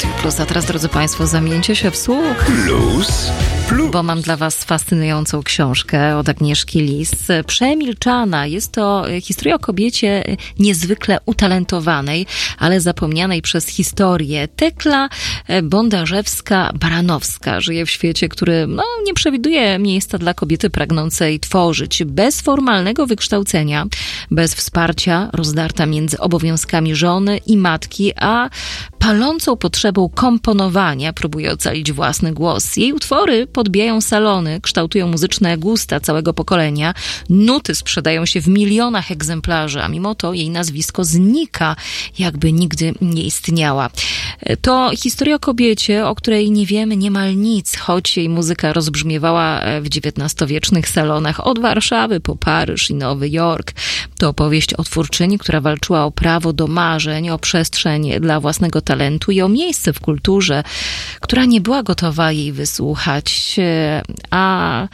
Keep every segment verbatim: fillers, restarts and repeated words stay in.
Radiu Plus. A teraz, drodzy Państwo, zamieńcie się w słuch. Plus, plus. Bo mam dla Was fascynującą książkę od Agnieszki Lis. Przemilczana. Jest to historia o kobiecie niezwykle utalentowanej, ale zapomnianej przez historię. Tekla Bondarzewska-Baranowska żyje w świecie, który no, nie przewiduje miejsca dla kobiety pragnącej tworzyć. Bez formalnego wykształcenia, bez wsparcia, rozdarta między obowiązkami żony i matki, a palącą potrzebą komponowania próbuje ocalić własny głos. Jej utwory podbijają salony, kształtują muzyczne gusta całego pokolenia. Nuty sprzedają się w milionach egzemplarzy, a mimo to jej nazwisko znika, jakby nigdy nie istniała. To historia o kobiecie, o której nie wiemy niemal nic, choć jej muzyka rozbrzmiewała w dziewiętnastowiecznych salonach od Warszawy po Paryż i Nowy Jork. To opowieść o twórczyni, która walczyła o prawo do marzeń, o przestrzeń dla własnego talentu i o miejsce w kulturze, która nie była gotowa jej wysłuchać. A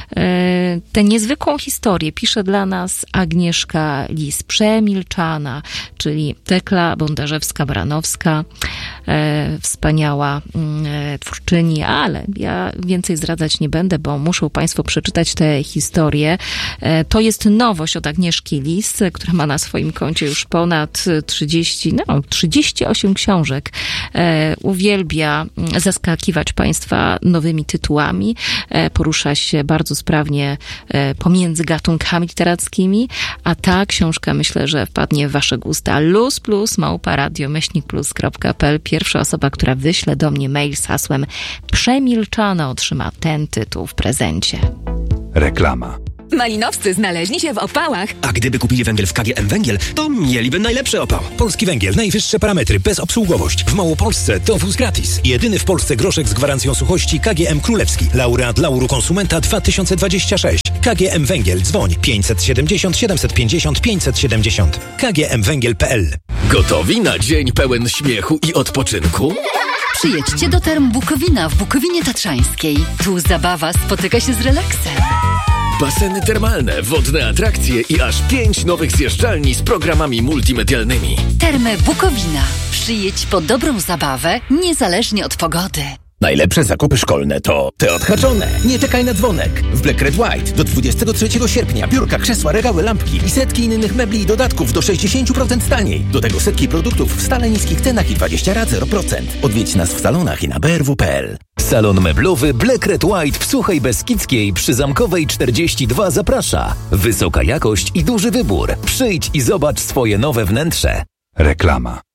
tę niezwykłą historię pisze dla nas Agnieszka Lis. Przemilczana, czyli Tekla Bondarzewska-Baranowska, wspaniała twórczyni, ale ja więcej zdradzać nie będę, bo muszą Państwo przeczytać tę historię. To jest nowość od Agnieszki Lis, która ma na swoim koncie już ponad trzydzieści, no, trzydzieści osiem książek. Uwielbia zaskakiwać Państwa nowymi tytułami. Porusza się bardzo sprawnie pomiędzy gatunkami literackimi, a ta książka myślę, że wpadnie w Wasze gusta. Luz plus małpa radio myślnik plus kropka p l. Pierwsza osoba, która wyśle do mnie mail z hasłem Przemilczana, otrzyma ten tytuł w prezencie. Reklama. Malinowscy znaleźli się w opałach. A gdyby kupili węgiel w K G M Węgiel, to mieliby najlepszy opał. Polski Węgiel. Najwyższe parametry. Bezobsługowość. W Małopolsce dowóz gratis. Jedyny w Polsce groszek z gwarancją suchości K G M Królewski. Laureat Lauru Konsumenta dwa tysiące dwadzieścia sześć. K G M Węgiel. Dzwoń pięćset siedemdziesiąt siedemset pięćdziesiąt pięćset siedemdziesiąt. K G M Węgiel kropka p l. Gotowi na dzień pełen śmiechu i odpoczynku? Przyjedźcie do Term Bukowina w Bukowinie Tatrzańskiej. Tu zabawa spotyka się z relaksem. Baseny termalne, wodne atrakcje i aż pięć nowych zjeżdżalni z programami multimedialnymi. Termy Bukowina. Przyjedź po dobrą zabawę, niezależnie od pogody. Najlepsze zakupy szkolne to te odhaczone. Nie czekaj na dzwonek. W Black Red White do dwudziestego trzeciego sierpnia biurka, krzesła, regały, lampki i setki innych mebli i dodatków do sześćdziesiąt procent taniej. Do tego setki produktów w stale niskich cenach i dwadzieścia rat zero procent. Odwiedź nas w salonach i na b r w kropka p l. Salon meblowy Black Red White w Suchej Beskidzkiej przy Zamkowej czterdzieści dwa zaprasza. Wysoka jakość i duży wybór. Przyjdź i zobacz swoje nowe wnętrze. Reklama.